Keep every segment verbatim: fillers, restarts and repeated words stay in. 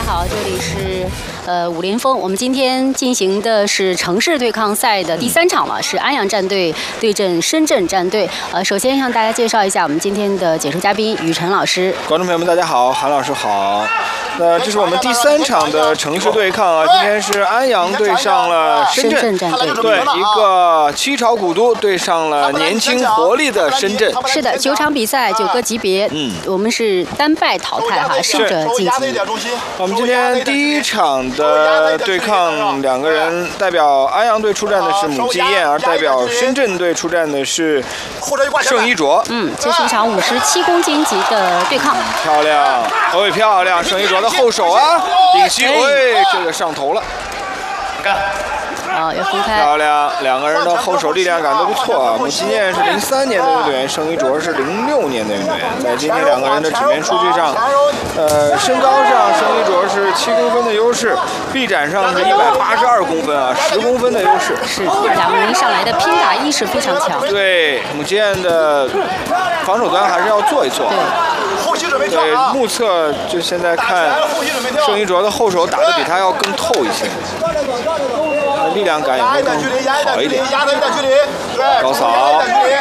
好，这里是呃武林风。我们今天进行的是城市对抗赛的第三场了，是安阳战队对阵深圳战队。呃，首先向大家介绍一下我们今天的解说嘉宾雨辰老师。 观众朋友们，大家好，韩老师好。那这是我们第三场的城市对抗啊，今天是安阳对上了深圳， 深圳战队， 对，一个七朝古都对上了年轻活力的深圳。 是的，九场比赛九个级别，嗯，我们是单败淘汰哈，胜者晋级。 我们今天第一场的对抗，两个人代表安阳队出战的是母鸡燕，而代表深圳队出战的是盛一卓。 嗯，这是一场五十七公斤级的对抗。 漂亮，哦，漂亮，盛一卓的后手啊，顶膝，喂，这个上头了，干。 啊，要分开。 漂亮，两个人的后手力量感都不错啊。母鸡燕是零三年的运动员，盛一卓是零六年的运动员。在今天两个人的纸面数据上，呃，身高上盛一卓是七公分的优势，臂展上是一百八十二公分啊，十公分的优势。 是，两个人上来的拼打意识非常强。 对，母鸡燕的防守端还是要做一做。 对。 对，目测就现在看，盛一卓的后手打得比他要更透一些。力量感也会更好一点。高扫，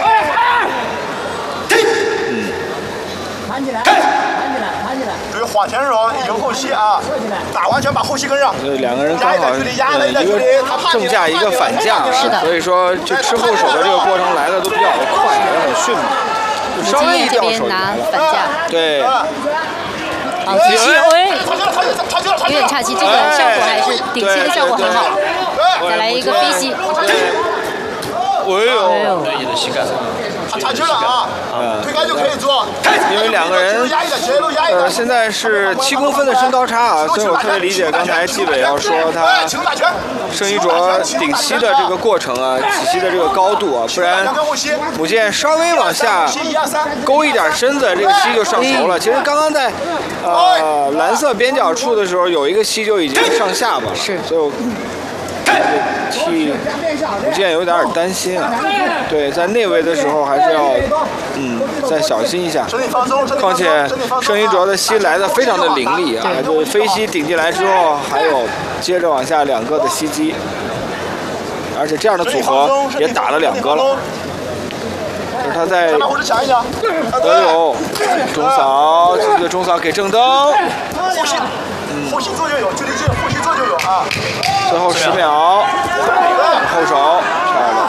嗯， 弹起来，弹起来，弹起来。对，晃前手，迎后膝啊，打完全把后膝跟上。 对，两个人刚好，呃，一个正架，一个反架， 是的。 所以说，就吃后手的这个过程来的都比较的快，也很迅猛。稍微一掉手拿反架。 对。 好，顶膝，喂，有点岔气，这个效果还是顶膝的效果很好。再来一个飞膝， 哎呦， 对，你的膝盖，他岔气了啊，推开就可以做。 因为两个人，呃，现在是七公分的身高差啊，所以我特别理解刚才纪委要说他盛一卓顶膝的这个过程啊，起膝的这个高度啊，不然母鸡燕稍微往下勾一点身子，这个膝就上头了。其实刚刚在呃蓝色边角处的时候，有一个膝就已经上下巴了， 是， 所以我。替母鸡燕有点担心啊，对，在内围的时候还是要，嗯，再小心一下。况且盛一卓的膝来的非常的凌厉啊，就是飞膝顶进来之后，还有接着往下两个的膝击，而且这样的组合也打了两个了。就是他在，哎呦，中扫，这个中扫给正登， 嗯，后膝做就有，距离近，后膝做就有啊。 最后十秒，后手，漂亮，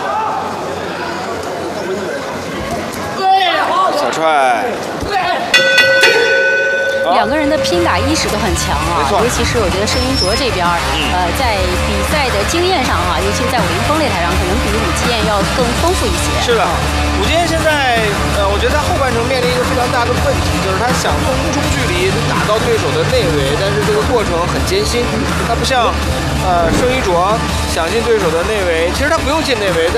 小踹。 两个人的拼打意识都很强啊，尤其是我觉得盛一卓这边，呃，在比赛的经验上哈，尤其在武林风擂台上，可能比母鸡燕要更丰富一些。 是的，母鸡燕现在，呃，我觉得他后半程面临一个非常大的问题，就是他想从无冲距离打到对手的内围，但是这个过程很艰辛。他不像，呃，盛一卓想进对手的内围，其实他不用进内围。